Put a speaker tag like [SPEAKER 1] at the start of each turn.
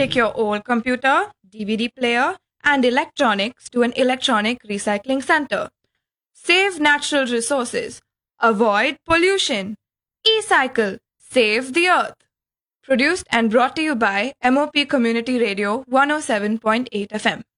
[SPEAKER 1] Take your old computer, DVD player, and electronics to an electronic recycling center. Save natural resources. Avoid pollution. E-cycle. Save the earth. Produced and brought to you by MOP Community Radio 107.8 FM.